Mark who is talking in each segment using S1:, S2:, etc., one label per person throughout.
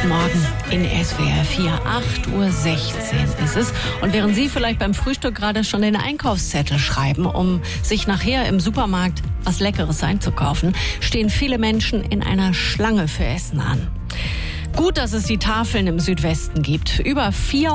S1: Guten Morgen in SWR 4, 8:16 Uhr ist es. Und während Sie vielleicht beim Frühstück gerade schon den Einkaufszettel schreiben, um sich nachher im Supermarkt was Leckeres einzukaufen, stehen viele Menschen in einer Schlange für Essen an. Gut, dass es die Tafeln im Südwesten gibt. Über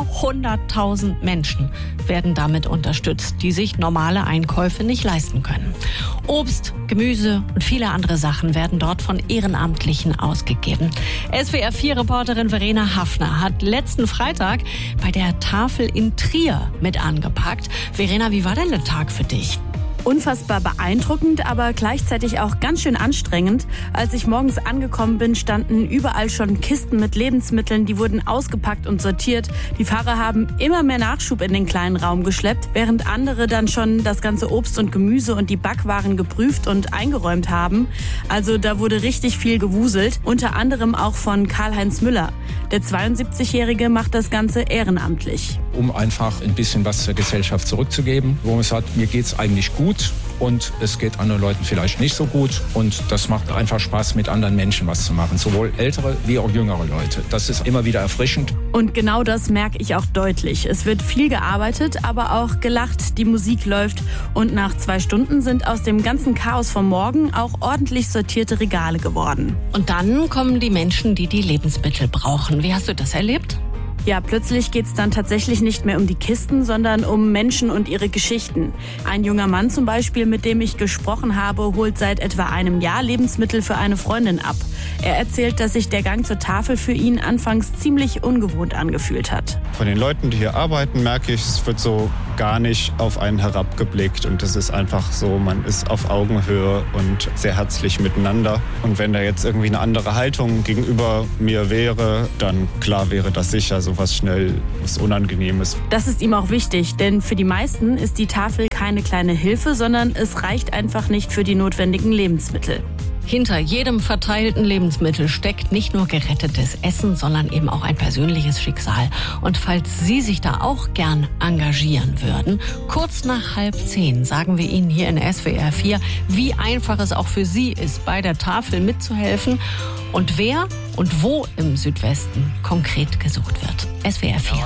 S1: 400.000 Menschen werden damit unterstützt, die sich normale Einkäufe nicht leisten können. Obst, Gemüse und viele andere Sachen werden dort von Ehrenamtlichen ausgegeben. SWR4-Reporterin Verena Haffner hat letzten Freitag bei der Tafel in Trier mit angepackt. Verena, wie war denn der Tag für dich?
S2: Unfassbar beeindruckend, aber gleichzeitig auch ganz schön anstrengend. Als ich morgens angekommen bin, standen überall schon Kisten mit Lebensmitteln, die wurden ausgepackt und sortiert. Die Fahrer haben immer mehr Nachschub in den kleinen Raum geschleppt, während andere dann schon das ganze Obst und Gemüse und die Backwaren geprüft und eingeräumt haben. Also da wurde richtig viel gewuselt, unter anderem auch von Karl-Heinz Müller. Der 72-Jährige macht das Ganze ehrenamtlich.
S3: Um einfach ein bisschen was zur Gesellschaft zurückzugeben, wo man sagt, mir geht's eigentlich gut und es geht anderen Leuten vielleicht nicht so gut. Und das macht einfach Spaß, mit anderen Menschen was zu machen, sowohl ältere wie auch jüngere Leute. Das ist immer wieder erfrischend.
S2: Und genau das merke ich auch deutlich. Es wird viel gearbeitet, aber auch gelacht, die Musik läuft. Und nach 2 Stunden sind aus dem ganzen Chaos vom Morgen auch ordentlich sortierte Regale geworden.
S1: Und dann kommen die Menschen, die die Lebensmittel brauchen. Wie hast du das erlebt?
S2: Ja, plötzlich geht's dann tatsächlich nicht mehr um die Kisten, sondern um Menschen und ihre Geschichten. Ein junger Mann zum Beispiel, mit dem ich gesprochen habe, holt seit etwa einem Jahr Lebensmittel für eine Freundin ab. Er erzählt, dass sich der Gang zur Tafel für ihn anfangs ziemlich ungewohnt angefühlt hat.
S4: Von den Leuten, die hier arbeiten, merke ich, es wird so gar nicht auf einen herabgeblickt. Und es ist einfach so, man ist auf Augenhöhe und sehr herzlich miteinander. Und wenn da jetzt irgendwie eine andere Haltung gegenüber mir wäre, dann klar wäre das sicher so was schnell, was Unangenehmes.
S2: Das ist ihm auch wichtig, denn für die meisten ist die Tafel keine kleine Hilfe, sondern es reicht einfach nicht für die notwendigen Lebensmittel.
S1: Hinter jedem verteilten Lebensmittel steckt nicht nur gerettetes Essen, sondern eben auch ein persönliches Schicksal. Und falls Sie sich da auch gern engagieren würden, kurz nach 9:30 sagen wir Ihnen hier in SWR 4, wie einfach es auch für Sie ist, bei der Tafel mitzuhelfen und wer und wo im Südwesten konkret gesucht wird. SWR 4.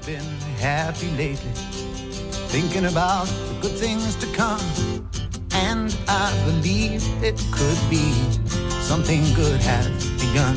S5: Thinking about the good things to come, and I believe it could be something good has begun.